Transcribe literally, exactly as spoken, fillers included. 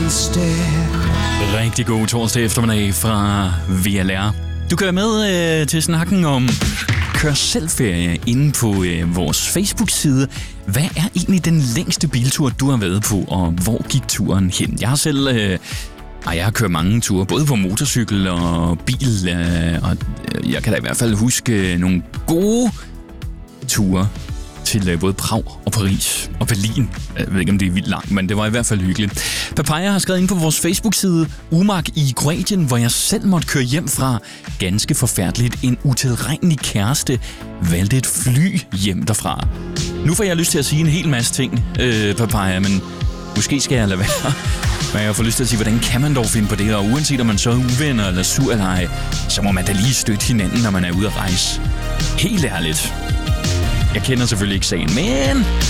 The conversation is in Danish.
instead. Rigtig god torsdag eftermiddag fra V L R. Du kan være med øh, til snakken om kør selv ferie inde på øh, vores Facebook-side. Hvad er egentlig den længste biltur, du har været på, og hvor gik turen hen? Jeg har selv øh, jeg har kørt mange ture, både på motorcykel og bil, øh, og jeg kan da i hvert fald huske øh, nogle gode ture til øh, både Prag og Paris og Berlin. Jeg ved ikke, om det er vildt langt, men det var i hvert fald hyggeligt. Papaya har skrevet ind på vores Facebook-side Umag i Kroatien, hvor jeg selv måtte køre hjem fra. Ganske forfærdeligt. En utilregnelig kæreste valgte et fly hjem derfra. Nu får jeg lyst til at sige en hel masse ting, øh, Papaya, men måske skal jeg lade være. Men jeg får lyst til at sige, hvordan kan man dog finde på det? Og uanset om man så er uvenner eller sur eller ej, så må man da lige støtte hinanden, når man er ude at rejse. Helt ærligt. Jeg kender selvfølgelig ikke sagen, men